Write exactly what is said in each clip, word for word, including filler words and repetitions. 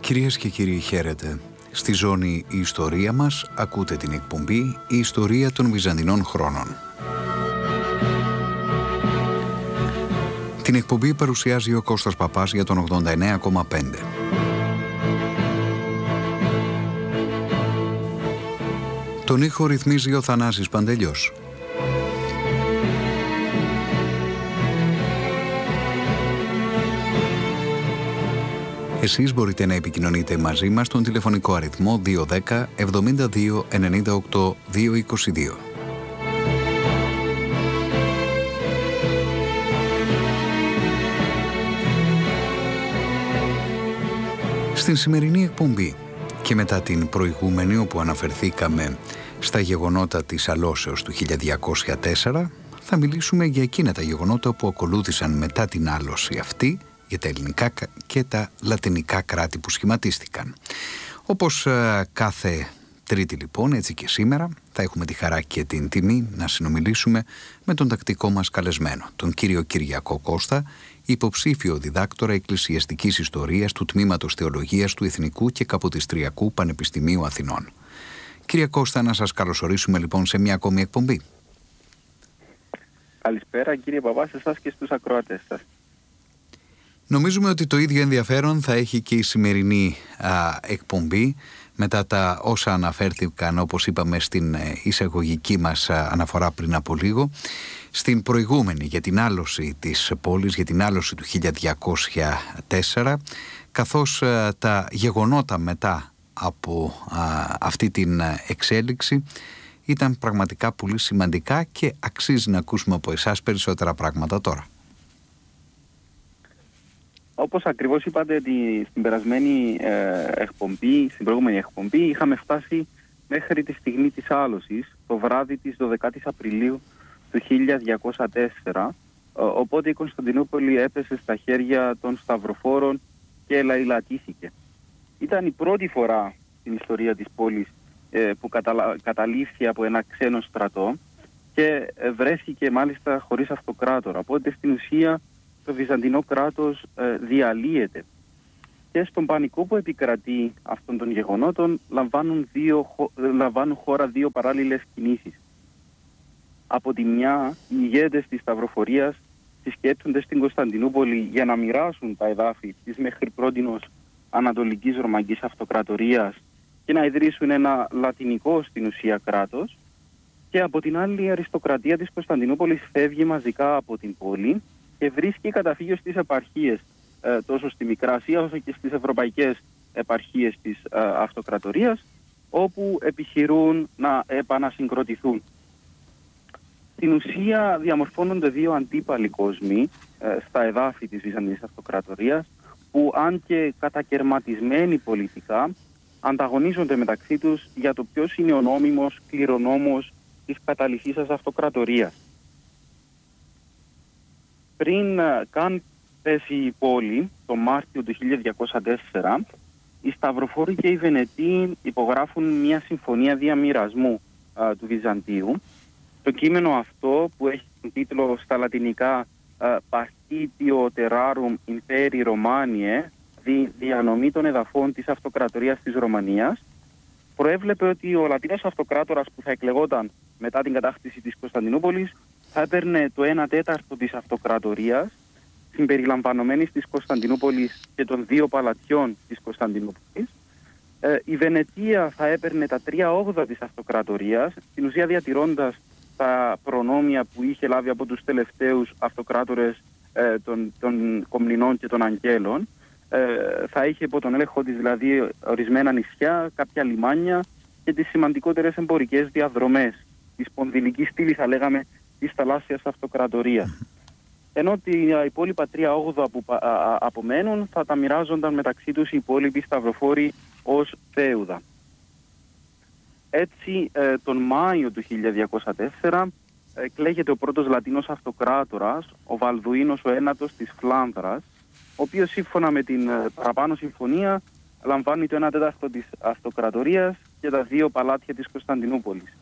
Κυρίες και κύριοι, χαίρετε. Στη ζώνη «Η ιστορία μας» ακούτε την εκπομπή «Η ιστορία των Βυζαντινών χρόνων». Την εκπομπή παρουσιάζει ο Κώστας Παπάς για τον ογδόντα εννέα κόμμα πέντε. Τον ήχο ρυθμίζει ο Θανάσης Παντελιός. Εσείς μπορείτε να επικοινωνείτε μαζί μας στον τηλεφωνικό αριθμό δύο ένα μηδέν εβδομήντα δύο ενενήντα οκτώ διακόσια είκοσι δύο. Στην σημερινή εκπομπή και μετά την προηγούμενη, όπου αναφερθήκαμε στα γεγονότα της αλώσεως του χίλια διακόσια τέσσερα, θα μιλήσουμε για εκείνα τα γεγονότα που ακολούθησαν μετά την άλωση αυτή, για τα ελληνικά και τα λατινικά κράτη που σχηματίστηκαν. Όπως ε, κάθε Τρίτη λοιπόν, έτσι και σήμερα, θα έχουμε τη χαρά και την τιμή να συνομιλήσουμε με τον τακτικό μας καλεσμένο, τον κύριο Κυριακό Κώστα, υποψήφιο διδάκτορα εκκλησιαστικής ιστορίας του Τμήματος Θεολογίας του Εθνικού και Καποδιστριακού Πανεπιστημίου Αθηνών. Κύριε Κώστα, να σας καλωσορίσουμε λοιπόν σε μια ακόμη εκπομπή. Καλησπέρα κύριε Παπά, σε εσάς και στους ακροατές σας. Νομίζουμε ότι το ίδιο ενδιαφέρον θα έχει και η σημερινή α, εκπομπή μετά τα όσα αναφέρθηκαν, όπως είπαμε, στην εισαγωγική μας αναφορά πριν από λίγο, στην προηγούμενη για την άλωση της πόλης, για την άλωση του χίλια διακόσια τέσσερα, καθώς α, τα γεγονότα μετά από α, αυτή την εξέλιξη ήταν πραγματικά πολύ σημαντικά και αξίζει να ακούσουμε από εσάς περισσότερα πράγματα τώρα. Όπως ακριβώς είπατε, ότι στην περασμένη ε, εκπομπή, στην προηγούμενη εκπομπή, είχαμε φτάσει μέχρι τη στιγμή της άλωσης, το βράδυ της δωδεκάτης Απριλίου του χίλια διακόσια τέσσερα, ε, οπότε η Κωνσταντινούπολη έπεσε στα χέρια των σταυροφόρων και λαιλατήθηκε. Ήταν η πρώτη φορά στην ιστορία της πόλης ε, που καταλα... καταλήφθη από ένα ξένο στρατό και ε, βρέθηκε μάλιστα χωρίς αυτοκράτορα, οπότε στην ουσία το Βυζαντινό κράτος ε, διαλύεται. Και στον πανικό που επικρατεί αυτών των γεγονότων λαμβάνουν, δύο, λαμβάνουν χώρα δύο παράλληλες κινήσεις. Από τη μια, οι ηγέτες της σταυροφορίας συσκέπτονται στην Κωνσταντινούπολη για να μοιράσουν τα εδάφη της μέχρι πρότινος Ανατολικής Ρωμαϊκής Αυτοκρατορίας και να ιδρύσουν ένα λατινικό στην ουσία κράτος. Και από την άλλη, η αριστοκρατία της Κωνσταντινούπολης φεύγει μαζικά από την πόλη και βρίσκει καταφύγιο στις επαρχίες, ε, τόσο στη Μικρά Ασία όσο και στις ευρωπαϊκές επαρχίες της ε, αυτοκρατορίας, όπου επιχειρούν να επανασυγκροτηθούν. Στην ουσία διαμορφώνονται δύο αντίπαλοι κόσμοι ε, στα εδάφη της Βυζαντινής Αυτοκρατορίας, που αν και κατακερματισμένοι πολιτικά, ανταγωνίζονται μεταξύ τους για το ποιος είναι ο νόμιμος κληρονόμος της καταλυφήσας αυτοκρατορίας. Πριν uh, καν πέσει η πόλη, το Μάρτιο του χίλια διακόσια τέσσερα, οι Σταυροφόροι και οι Βενετοί υπογράφουν μια συμφωνία διαμοιρασμού uh, του Βυζαντίου. Το κείμενο αυτό, που έχει τον τίτλο στα λατινικά uh, «Partitio terrarum imperii Romaniae», δι, διανομή των εδαφών της αυτοκρατορίας της Ρωμανίας, προέβλεπε ότι ο Λατινός αυτοκράτορας που θα εκλεγόταν μετά την κατάκτηση της Κωνσταντινούπολης θα έπαιρνε το ένα τέταρτο της αυτοκρατορίας, συμπεριλαμβανομένης της Κωνσταντινούπολης και των δύο παλατιών της Κωνσταντινούπολης. Ε, η Βενετία θα έπαιρνε τα τρία όγδοα της αυτοκρατορίας, στην ουσία διατηρώντας τα προνόμια που είχε λάβει από τους τελευταίους αυτοκράτορες ε, των, των Κομνηνών και των Αγγέλων. Ε, θα είχε υπό τον έλεγχο της δηλαδή ορισμένα νησιά, κάποια λιμάνια και τις σημαντικότερες εμπορικές διαδρομές της σπονδυλικής στήλης, θα λέγαμε, της θαλάσσιας αυτοκρατορίας. Ενώ τα υπόλοιπα τρία όγδοα που απομένουν θα τα μοιράζονταν μεταξύ τους οι υπόλοιποι σταυροφόροι ως θέουδα. Έτσι, ε, τον Μάιο του χίλια διακόσια τέσσερα εκλέγεται ο πρώτος Λατινός αυτοκράτορας, ο Βαλδουίνος ο ένατος της Φλάνδρας, ο οποίος σύμφωνα με την παραπάνω συμφωνία λαμβάνει το ένα τέταρτο της αυτοκρατορίας και τα δύο παλάτια της Κωνσταντινούπολης.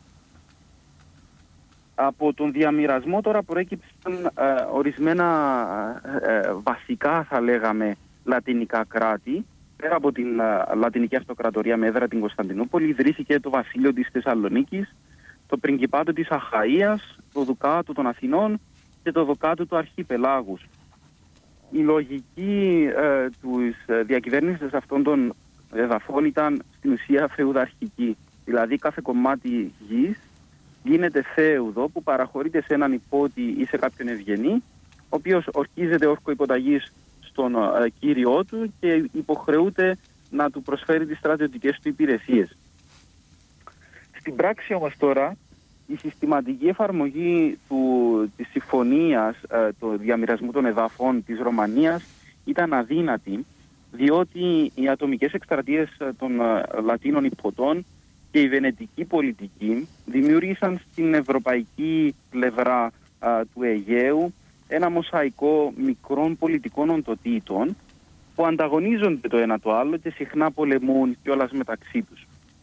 Από τον διαμοιρασμό τώρα προέκυψαν ε, ορισμένα ε, βασικά, θα λέγαμε, λατινικά κράτη, πέρα από την α, Λατινική Αυτοκρατορία με έδρα την Κωνσταντινούπολη, ιδρύθηκε το Βασίλειο της Θεσσαλονίκης, το Πριγκιπάτο της Αχαΐας, το Δουκάτο των Αθηνών και το Δουκάτο του Αρχιπελάγους. Η λογική ε, της διακυβέρνησης αυτών των εδαφών ήταν στην ουσία φεουδαρχική. Δηλαδή κάθε κομμάτι γης γίνεται φέουδο που παραχωρείται σε έναν υπότη ή σε κάποιον ευγενή, ο οποίος ορκίζεται όρκο υποταγής στον ε, κύριό του και υποχρεούται να του προσφέρει τις στρατιωτικές του υπηρεσίες. Στην πράξη όμως τώρα, η συστηματική εφαρμογή του, της συμφωνίας ε, του διαμοιρασμού των εδαφών της Ρωμανίας ήταν αδύνατη, διότι οι ατομικές εκστρατείες των ε, Λατίνων υποτών και η βενετική πολιτική δημιούργησαν στην ευρωπαϊκή πλευρά ε, του Αιγαίου ένα μοσαϊκό μικρών πολιτικών οντοτήτων που ανταγωνίζονται το ένα το άλλο και συχνά πολεμούν κιόλας μεταξύ τους.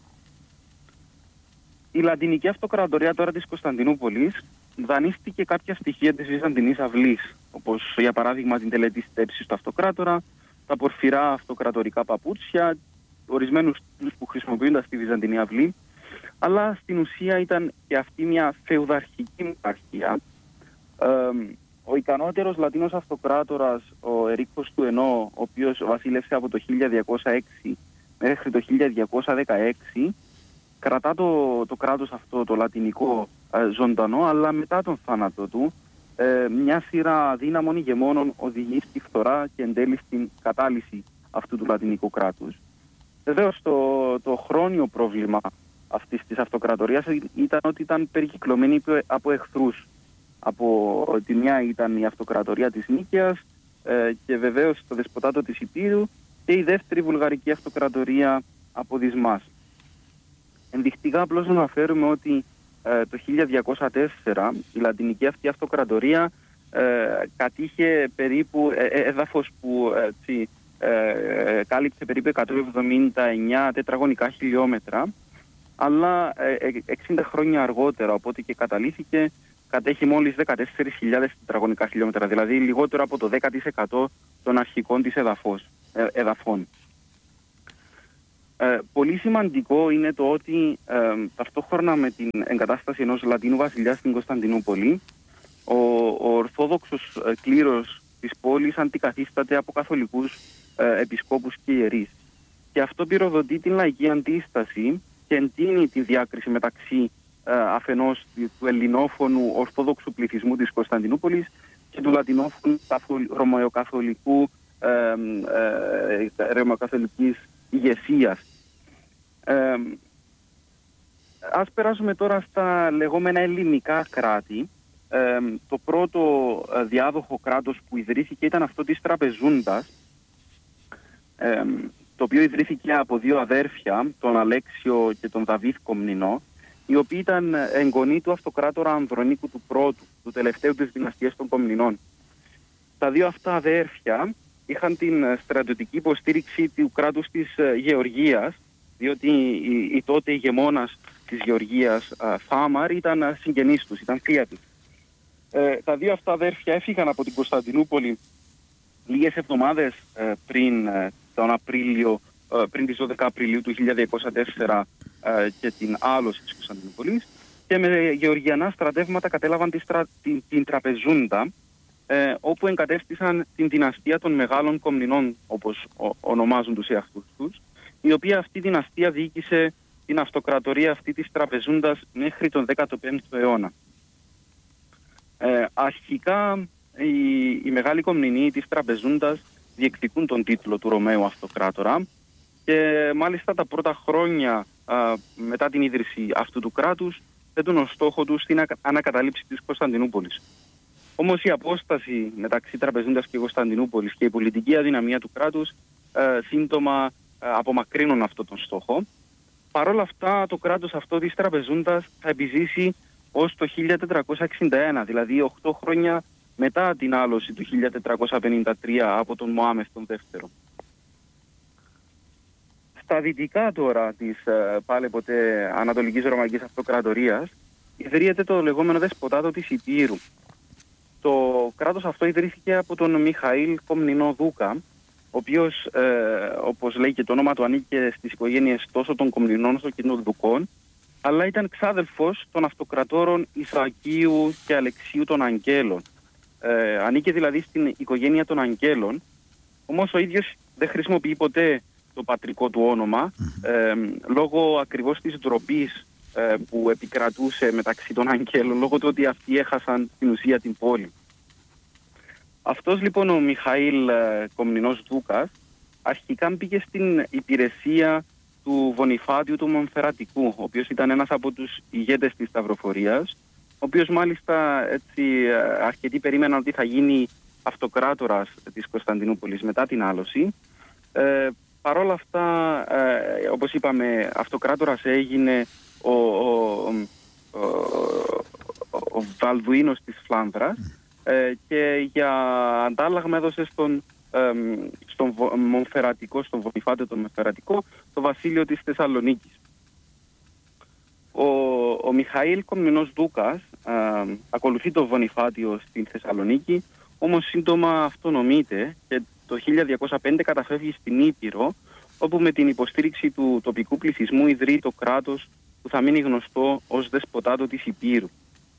Η Λατινική Αυτοκρατορία τώρα της Κωνσταντινούπολης δανείστηκε κάποια στοιχεία της Βυζαντινής αυλής, όπως για παράδειγμα την τελετή στέψης του αυτοκράτορα, τα πορφυρά αυτοκρατορικά παπούτσια, ορισμένους τίτλους που χρησιμοποιούνταν στη Βυζαντινή αυλή, αλλά στην ουσία ήταν και αυτή μια φεουδαρχική μοναρχία. Ε, ο ικανότερος Λατίνος αυτοκράτορας, ο Ερίκος του Ενώ, ο οποίος βασίλευσε από το χίλια διακόσια έξι μέχρι το χίλια διακόσια δεκαέξι, κρατά το, το κράτος αυτό, το λατινικό, ε, ζωντανό, αλλά μετά τον θάνατο του, ε, μια σειρά δύναμων ηγεμόνων οδηγεί στη φθορά και εν τέλει στην κατάλυση αυτού του λατινικού κράτους. Βεβαίως το, το χρόνιο πρόβλημα αυτής της αυτοκρατορίας ήταν ότι ήταν περικυκλωμένη από εχθρούς. Από τη μια ήταν η αυτοκρατορία της Νίκαιας ε, και βεβαίως το δεσποτάτο της Υπήρου και η δεύτερη βουλγαρική αυτοκρατορία από Δυσμάς. Ενδεικτικά απλώς να αναφέρουμε ότι ε, το χίλια διακόσια τέσσερα η λατινική αυτή αυτοκρατορία ε, κατήχε περίπου ε, ε, έδαφος που ε, τσι, ε, κάλυψε περίπου εκατόν εβδομήντα εννέα τετραγωνικά χιλιόμετρα, αλλά ε, εξήντα χρόνια αργότερα, οπότε και καταλήθηκε, κατέχει μόλις δεκατέσσερις χιλιάδες τετραγωνικά χιλιόμετρα, δηλαδή λιγότερο από το δέκα τοις εκατό των αρχικών της εδαφός, ε, εδαφών. Ε, πολύ σημαντικό είναι το ότι ε, ταυτόχρονα με την εγκατάσταση ενός Λατίνου βασιλιά στην Κωνσταντινούπολη, ο, ο ορθόδοξος ε, κλήρος της πόλης αντικαθίσταται από καθολικούς ε, επισκόπους και ιερείς. Και αυτό πυροδοτεί την λαϊκή αντίσταση και εντείνει τη διάκριση μεταξύ ε, αφενός του ελληνόφωνου ορθόδοξου πληθυσμού της Κωνσταντινούπολης και του λατινόφωνου ρωμαιοκαθολικού ε, ε, ρωμαιοκαθολικής ηγεσίας. Ε, ας περάσουμε τώρα στα λεγόμενα ελληνικά κράτη. Ε, το πρώτο διάδοχο κράτος που ιδρύθηκε ήταν αυτό της Τραπεζούντας, ε, το οποίο ιδρύθηκε από δύο αδέρφια, τον Αλέξιο και τον Δαβίδ Κομνηνό, οι οποίοι ήταν εγγονοί του αυτοκράτορα Ανδρονίκου του Πρώτου, του τελευταίου της δυναστείας των Κομνηνών. Τα δύο αυτά αδέρφια είχαν την στρατιωτική υποστήριξη του κράτους της Γεωργίας, διότι η, η τότε ηγεμόνας της Γεωργίας, Θάμαρ, ήταν συγγενής τους, ήταν θεία τους. Ε, τα δύο αυτά αδέρφια έφυγαν από την Κωνσταντινούπολη λίγες εβδομάδες ε, πριν ε, τον Απρίλιο, ε, πριν τις δώδεκα Απριλίου του χίλια διακόσια τέσσερα ε, και την άλωση της Κωνσταντινούπολης, και με γεωργιανά στρατεύματα κατέλαβαν τη στρα, την, την Τραπεζούντα, Ε, όπου εγκατέστησαν την δυναστεία των Μεγάλων Κομνηνών, όπως ο, ονομάζουν τους εαυτούς τους, η οποία αυτή δυναστεία διοίκησε την αυτοκρατορία αυτή της Τραπεζούντας μέχρι τον δέκατο πέμπτο αιώνα. Ε, αρχικά οι, οι Μεγάλοι Κομνηνοί της Τραπεζούντας διεκδικούν τον τίτλο του Ρωμαίου Αυτοκράτορα και μάλιστα τα πρώτα χρόνια α, μετά την ίδρυση αυτού του κράτους θέτουν ως στόχο τους την ανακατάληψη της Κωνσταντινούπολης. Όμως η απόσταση μεταξύ Τραπεζούντας και Κωνσταντινούπολης και η πολιτική αδυναμία του κράτους ε, σύντομα ε, απομακρύνουν αυτόν τον στόχο. Παρ' όλα αυτά το κράτος αυτό της Τραπεζούντας θα επιζήσει ως το χίλια τετρακόσια εξήντα ένα, δηλαδή οκτώ χρόνια μετά την άλωση του χίλια τετρακόσια πενήντα τρία από τον Μωάμεθ τον Δεύτερο. Στα δυτικά τώρα της ε, πάλι ποτέ Ανατολικής Ρωμαϊκής Αυτοκρατορίας ιδρύεται το λεγόμενο δεσποτάτο της Υπήρου. Το κράτος αυτό ιδρύθηκε από τον Μιχαήλ Κομνηνό Δούκα, ο ο οποίος, ε, όπως λέει και το όνομα του, ανήκε στις οικογένειες τόσο των Κομνηνών όσο και των Δουκών, αλλά ήταν ξάδελφος των αυτοκρατόρων Ισαακίου και Αλεξίου των Αγγέλων. Ε, ανήκε δηλαδή στην οικογένεια των Αγγέλων, όμως ο ίδιος δεν χρησιμοποιεί ποτέ το πατρικό του όνομα, ε, λόγω ακριβώς της ντροπής ε, που επικρατούσε μεταξύ των Αγγέλων, λόγω του ότι αυτοί έχασαν στην ουσία την πόλη. Αυτός λοιπόν ο Μιχαήλ ε, Κομνηνός Δούκας αρχικά μπήκε στην υπηρεσία του Βονιφάτιου του Μονφερατικού, ο οποίος ήταν ένας από τους ηγέτες της Σταυροφορίας, ο οποίος μάλιστα έτσι, αρκετοί περίμεναν ότι θα γίνει αυτοκράτορας της Κωνσταντινούπολης μετά την άλωση. Ε, Παρ' όλα αυτά, ε, όπως είπαμε, αυτοκράτορας έγινε ο, ο, ο, ο Βαλδουίνος της Φλάνδρας ε, και για αντάλλαγμα έδωσε στον, ε, στον Μονφερατικό, στον Βονιφάτιο τον Μονφερατικό, το βασίλειο της Θεσσαλονίκης. Ο, ο Μιχαήλ Κομνηνός Δούκας ε, ακολουθεί το Βονιφάτιο στην Θεσσαλονίκη, όμως σύντομα αυτονομείται και το χίλια διακόσια πέντε καταφεύγει στην Ήπειρο, όπου με την υποστήριξη του τοπικού πληθυσμού ιδρύει το κράτος που θα μείνει γνωστό ως Δεσποτάτο της Υπήρου.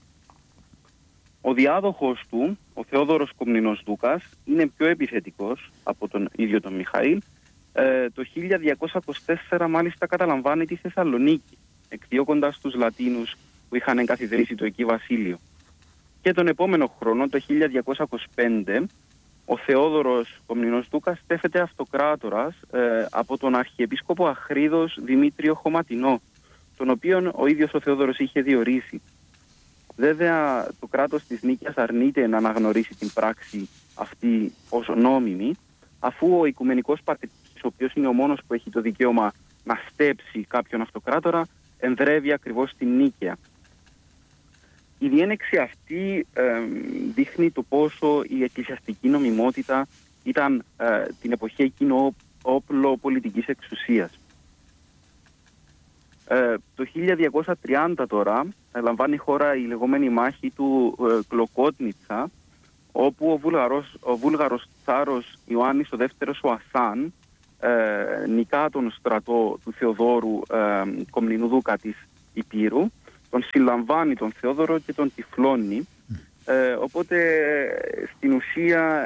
Ο διάδοχος του, ο Θεόδωρος Κομνηνός Δούκας, είναι πιο επιθετικός από τον ίδιο τον Μιχαήλ. Ε, το χίλια διακόσια είκοσι τέσσερα μάλιστα καταλαμβάνει τη Θεσσαλονίκη, εκδιώκοντας τους Λατίνους που είχαν εγκαθιδρύσει το εκεί βασίλειο. Και τον επόμενο χρόνο, το χίλια διακόσια είκοσι πέντε, ο Θεόδωρος Κομνηνός Δούκας στέφεται αυτοκράτορας ε, από τον Αρχιεπίσκοπο Αχρίδος Δημήτριο Χωματινό, τον οποίον ο ίδιος ο Θεόδωρος είχε διορίσει. Βέβαια, το κράτος της Νίκαιας αρνείται να αναγνωρίσει την πράξη αυτή ως νόμιμη, αφού ο Οικουμενικός Πατριάρχης, ο οποίος είναι ο μόνος που έχει το δικαίωμα να στέψει κάποιον αυτοκράτορα, ενδρεύει ακριβώς την Νίκαια. Η διένεξη αυτή ε, δείχνει το πόσο η εκκλησιαστική νομιμότητα ήταν ε, την εποχή εκείνο όπλο πολιτικής εξουσίας. Ε, το χίλια διακόσια τριάντα τώρα ε, λαμβάνει η χώρα η λεγόμενη μάχη του ε, Κλοκότνιτσα, όπου ο Βούλγαρος, ο Βούλγαρος τσάρος Ιωάννης ο δεύτερος ο Ασάν ε, νικά τον στρατό του Θεοδόρου ε, Κομνηνού Δούκα της Υπήρου, τον συλλαμβάνει τον Θεόδωρο και τον τυφλώνει. Ε, οπότε στην ουσία